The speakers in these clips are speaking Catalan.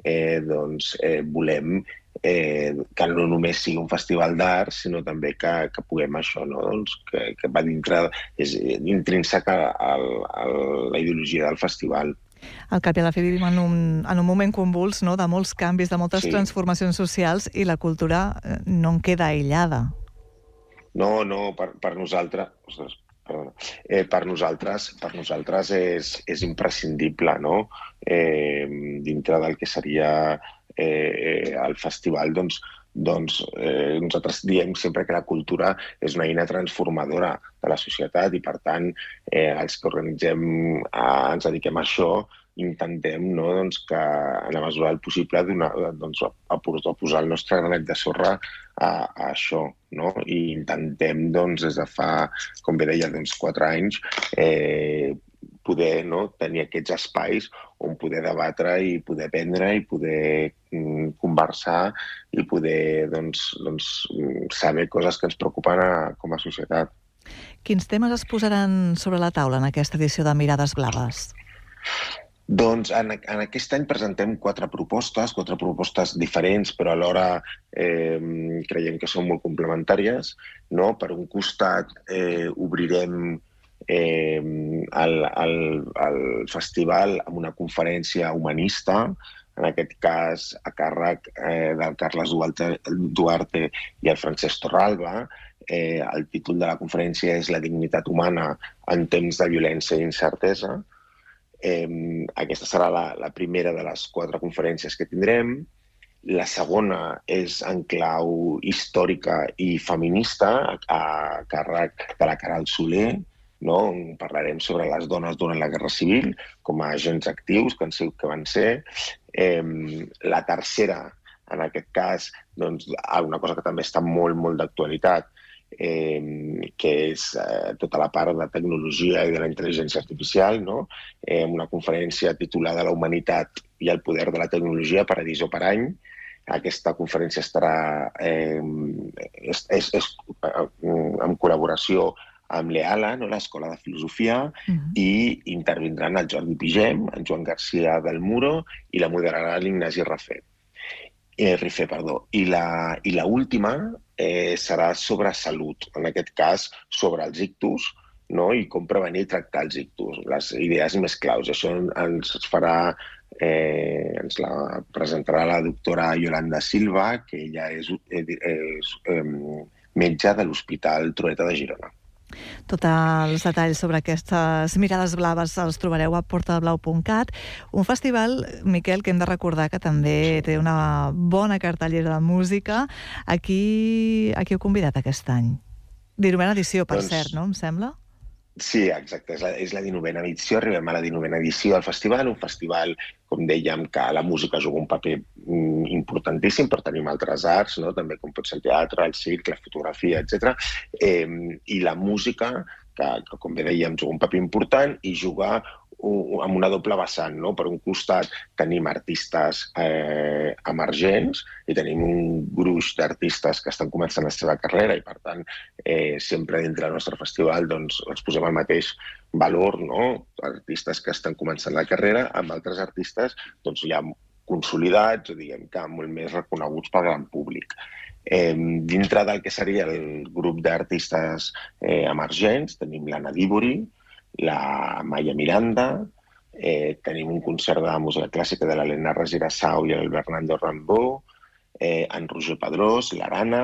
volem que no només sigui un festival d'art, sinó també que puguem això, no? Que va dintre, és intrínsec a la ideologia del festival. Al cap i a la fi vivim en un moment convuls, no?, de molts canvis, de moltes transformacions socials, i la cultura no en queda aïllada. No, per nosaltres... Perdona. Per nosaltres és imprescindible, no? Dintre del que seria el festival, nosaltres diem sempre que la cultura és una eina transformadora de la societat i, per tant, els que organitzem, ens dediquem a això, intentem que, en la mesura del possible, a posar el nostre granet de sorra a això, no? I intentem, des de fa, com bé deia, 4 anys, poder tenir aquests espais on poder debatre i poder aprendre i poder conversar i poder saber coses que ens preocupen com a societat. Quins temes es posaran sobre la taula en aquesta edició de Mirades Blaves? Doncs en aquest any presentem 4 propostes diferents, però alhora creiem que són molt complementàries, no? Per un costat, obrirem el festival amb una conferència humanista, en aquest cas a càrrec del Carles Duarte i el Francesc Torralba. El títol de la conferència és La dignitat humana en temps de violència i incertesa. Aquesta serà la primera de les 4 conferències que tindrem. La segona és en clau històrica i feminista, a càrrec de la Queralt Soler, no? Parlarem sobre les dones durant la Guerra Civil com a agents actius que van ser. La tercera, en aquest cas, una cosa que també està molt, molt d'actualitat, que és tota la part de tecnologia i de la intel·ligència artificial, no? Una conferència titulada La humanitat i el poder de la tecnologia, paradís o parany. Aquesta conferència estarà en col·laboració amb l'EALA, l'Escola de Filosofia, i intervindran el Jordi Pigem, en Joan García del Muro i la moderarà l'Ignasi Rifé. I la última serà sobre salut, en aquest cas sobre els ictus, no? I com prevenir i tractar els ictus, les idees més claus. Això ens la presentarà la doctora Yolanda Silva, que ella és metge de l'Hospital Trueta de Girona. Tots els detalls sobre aquestes Mirades Blaves els trobareu a portadeblau.cat. Un festival, Miquel, que hem de recordar que també té una bona cartellera de música. A qui heu convidat aquest any? 19a edició, per cert, no? Em sembla? Sí, exacte. És la 19a edició. Arribem a la 19a edició del festival. Un festival, com dèiem, que la música juga un paper importantíssim, però tenim altres arts, no? També com pot ser el teatre, el circ, la fotografia, etc. I la música, que com bé dèiem, juga un paper important i juga amb una doble vessant, no? Per un costat tenim artistes emergents i tenim un gruix d'artistes que estan començant la seva carrera i, per tant, sempre dintre del nostre festival els posem el mateix valor, no? Artistes que estan començant la carrera amb altres artistes ja consolidats o diguem que molt més reconeguts pel gran públic. Dintre del que seria el grup d'artistes emergents tenim l'Anna Dívori, la Maya Miranda, tenim un concert de música clàssica de l'Helena Regirassau i el Bernardo Rambó, en Roger Pedrós, l'Arana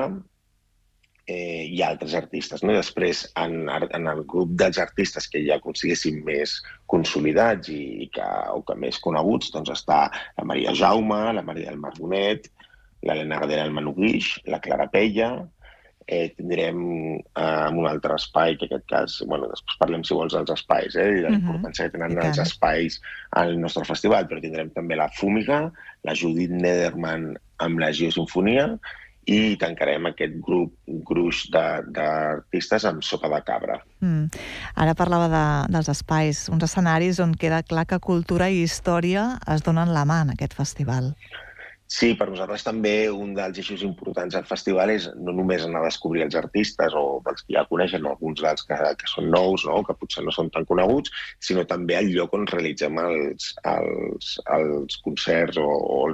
i altres artistes. Després, en el grup dels artistes que ja siguessin més consolidats o que més coneguts, està la Maria Jaume, la Maria del Mar Bonet, l'Helena Gadera del Manu Guix, la Clara Pella. Tindrem un altre espai, que en aquest cas, després parlem, si vols, dels espais i la importància que tenen els espais al nostre festival, però tindrem també la Fúmiga, la Judit Nederman amb la Geosinfonia i tancarem aquest gruix d'artistes amb Sopa de Cabra. Ara parlava dels espais, uns escenaris on queda clar que cultura i història es donen la mà en aquest festival. Sí, per nosaltres també un dels eixos importants del festival és no només anar a descobrir els artistes o dels que ja coneixen, alguns dels que són nous, que potser no són tan coneguts, sinó també el lloc on realitzem els concerts o